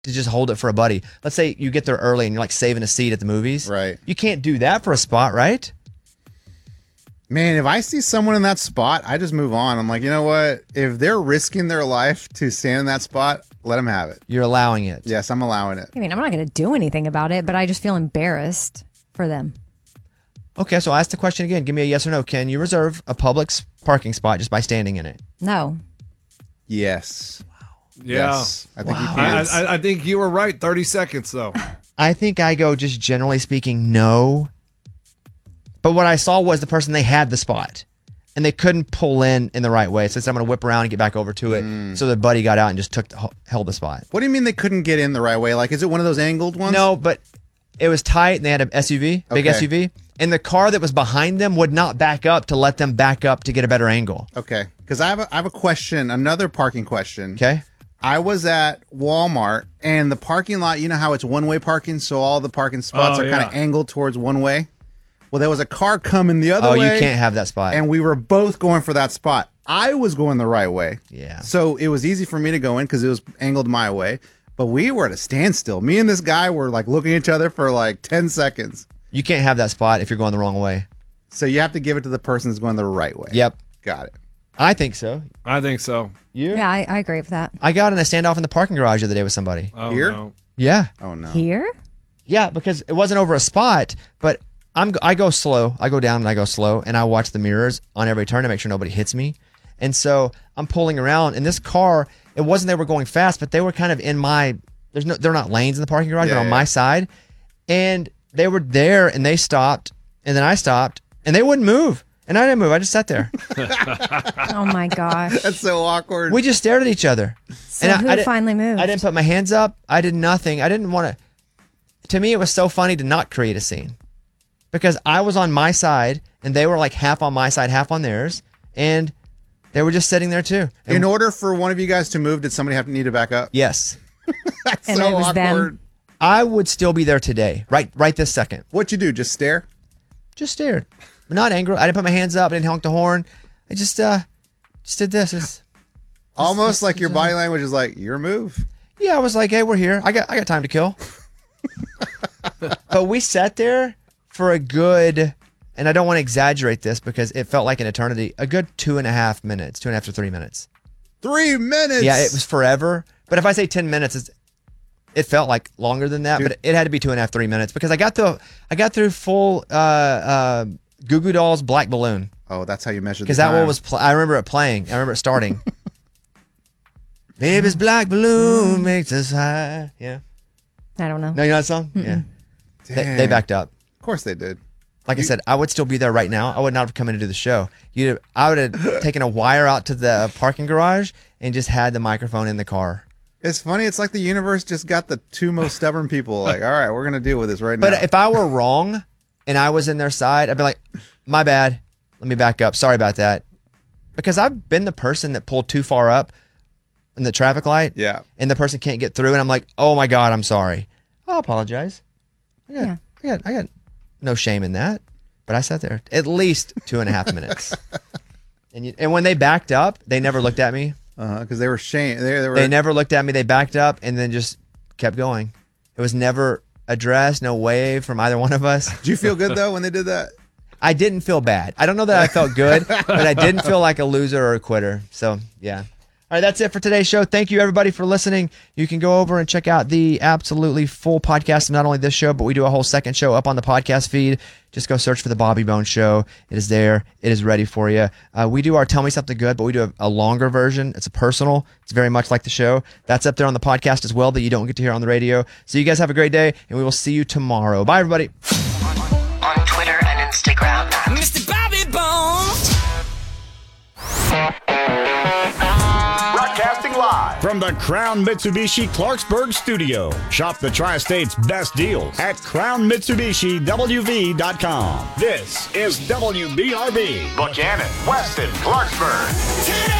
to just hold it for a buddy. Let's say you get there early and you're like saving a seat at the movies. Right. You can't do that for a spot, right? Man, if I see someone in that spot, I just move on. I'm like, you know what? If they're risking their life to stand in that spot, let them have it. You're allowing it. Yes, I'm allowing it. I mean, I'm not going to do anything about it, but I just feel embarrassed for them. Okay, so I'll ask the question again. Give me a yes or no. Can you reserve a public parking spot just by standing in it? No. Yes. Yeah. Yes. I think you can. I think you were right. 30 seconds, though. I think I go just generally speaking, no. But what I saw was the person, they had the spot and they couldn't pull in the right way. So I'm going to whip around and get back over to it. So the buddy got out and just held the spot. What do you mean they couldn't get in the right way? Like, is it one of those angled ones? No, but it was tight and they had an SUV, big Okay. SUV. And the car that was behind them would not back up to let them back up to get a better angle. Okay. Because I have a question, another parking question. Okay. I was at Walmart and the parking lot, you know how it's one-way parking, so all the parking spots Oh, are kind of yeah. angled towards one way? Well, there was a car coming the other Oh, way. you can't have that spot. And we were both going for that spot. I was going the right way. Yeah. So it was easy for me to go in because it was angled my way. But we were at a standstill. Me and this guy were like looking at each other for like 10 seconds. You can't have that spot if you're going the wrong way. So you have to give it to the person that's going the right way. Yep. Got it. I think so. I think so. You? Yeah, I agree with that. I got in a standoff in the parking garage the other day with somebody. Oh, Here? no. Yeah. Oh, no. Here? Yeah, because it wasn't over a spot, but I go slow. I go down and I go slow, and I watch the mirrors on every turn to make sure nobody hits me. And so I'm pulling around, and this car, it wasn't they were going fast, but they were kind of in my. They're not lanes in the parking garage, Yeah, but on yeah. my side, and they were there, and they stopped, and then I stopped, and they wouldn't move, and I didn't move. I just sat there. Oh my gosh. That's so awkward. We just stared at each other. So and who finally moved? I didn't put my hands up. I did nothing. I didn't want to. To me, it was so funny to not create a scene because I was on my side and they were like half on my side, half on theirs, and they were just sitting there too. And In order for one of you guys to move, did somebody need to back up? yes, That's And so it was them. awkward. I would still be there today, right this second. What'd you do? Just stare? Just stared, but not angry. I didn't put my hands up. I didn't honk the horn. I just did this. Almost like your body language is like, your move. Yeah, I was like, hey, we're here. I got time to kill. But we sat there for a good, and I don't want to exaggerate this because it felt like an eternity, a good 2.5 minutes, 2.5 to 3 minutes. 3 minutes. Yeah, it was forever. But if I say 10 minutes, it felt like longer than that, but it had to be 2.5, 3 minutes because I got through full Goo Goo Dolls Black Balloon. Oh, that's how you measure the Because that time. one was, I remember it playing. I remember it starting. Baby's black balloon makes us high. Yeah. I don't know. No, you know that song? Yeah. They backed up. Of course they did. Like I said, I would still be there right now. I would not have come in to do the show. I would have taken a wire out to the parking garage and just had the microphone in the car. It's funny. It's like the universe just got the two most stubborn people. Like, all right, we're going to deal with this right now. But if I were wrong and I was in their side, I'd be like, my bad. Let me back up. Sorry about that. Because I've been the person that pulled too far up in the traffic light. Yeah. And the person can't get through. And I'm like, oh my God, I'm sorry. I'll apologize. I got no shame in that. But I sat there at least 2.5 minutes. And when they backed up, they never looked at me. Because they were shame. They never looked at me. They backed up and then just kept going. It was never addressed, no wave from either one of us. Did you feel good though when they did that? I didn't feel bad. I don't know that I felt good, but I didn't feel like a loser or a quitter. So, yeah. All right, that's it for today's show. Thank you, everybody, for listening. You can go over and check out the absolutely full podcast of not only this show, but we do a whole second show up on the podcast feed. Just go search for The Bobby Bones Show. It is there. It is ready for you. We do our Tell Me Something Good, but we do a longer version. It's a personal. It's very much like the show. That's up there on the podcast as well that you don't get to hear on the radio. So you guys have a great day, and we will see you tomorrow. Bye, everybody. On Twitter and Instagram. Mr. Bobby Bones. Broadcasting live from the Crown Mitsubishi Clarksburg studio. Shop the Tri-State's best deals at crownmitsubishiwv.com. This is WBRB. Buchanan, Weston, Clarksburg.